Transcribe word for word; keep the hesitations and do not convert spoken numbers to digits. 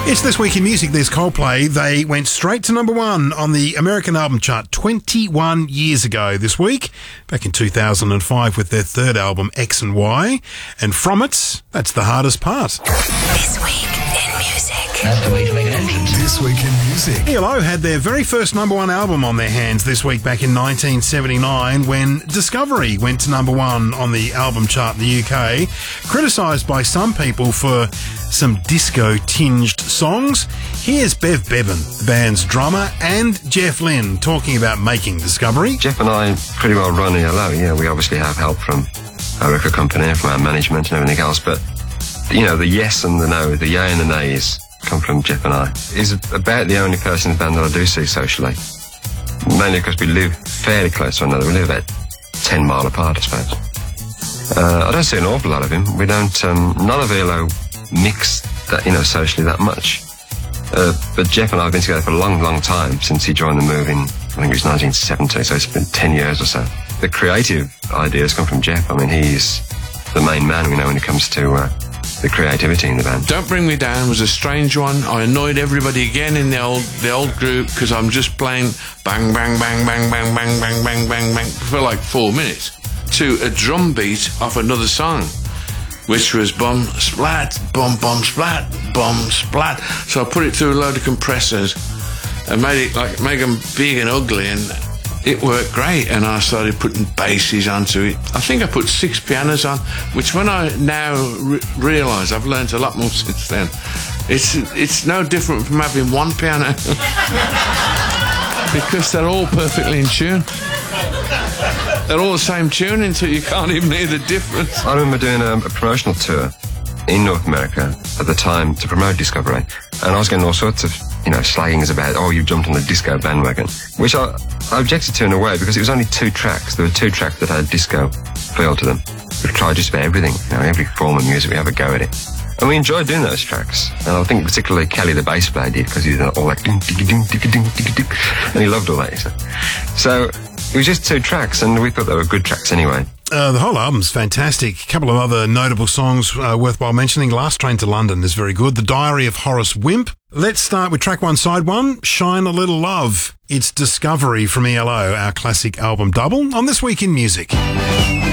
It's This Week in Music. There's Coldplay. They went straight to number one on the American album chart twenty-one years ago this week, back in two thousand five with their third album, X and Y. And from it, that's the hardest part. This Week in Music. That's the way to make an entrance. This Week in Music. E L O had their very first number one album on their hands this week back in nineteen seventy-nine when Discovery went to number one on the album chart in the U K, criticised by some people for some disco-tinged songs. Here's Bev Bevan, the band's drummer, and Jeff Lynne talking about making Discovery. Jeff and I pretty well run E L O. Yeah, we obviously have help from our record company, from our management and everything else, but, you know, the yes and the no, the yay and the nays come from Jeff and I. He's about the only person in the band that I do see socially, mainly because we live fairly close to one another. We live about ten mile apart, I suppose. Uh, I don't see an awful lot of him. We don't, um, none of E L O mix that, you know, socially that much. Uh, but Jeff and I have been together for a long, long time since he joined the Move in, I think it was nineteen seventy, so it's been ten years or so. The creative ideas come from Jeff. I mean, he's the main man, we know, when it comes to uh, the creativity in the band. Don't Bring Me Down was a strange one. I annoyed everybody again in the old the old group because I'm just playing bang, bang, bang, bang, bang, bang, bang, bang, bang, bang for like four minutes to a drum beat off another song, which was bum, splat, bum, bum, splat, bum, splat. So I put it through a load of compressors and made it like, make them big and ugly, and it worked great. And I started putting basses onto it. I think I put six pianos on, which when I now re- realise, I've learned a lot more since then. It's, it's no different from having one piano because they're all perfectly in tune. They're all the same tune until you can't even hear the difference. I remember doing a, a promotional tour in North America at the time to promote Discovery, and I was getting all sorts of, you know, slaggings about, oh, you jumped on the disco bandwagon, which I, I objected to in a way because it was only two tracks. There were two tracks that had disco feel to them. We tried just about everything, you know, every form of music, we have a go at it. And we enjoyed doing those tracks. And I think particularly Kelly, the bass player, did, because he did all like, ding, ding, ding, ding, ding, ding, ding, and he loved all that. So. so it was just two tracks, and we thought they were good tracks anyway. Uh, the whole album's fantastic. A couple of other notable songs uh, worthwhile mentioning. Last Train to London is very good. The Diary of Horace Wimp. Let's start with track one, side one, Shine a Little Love. It's Discovery from E L O, our classic album double, on This Week in Music.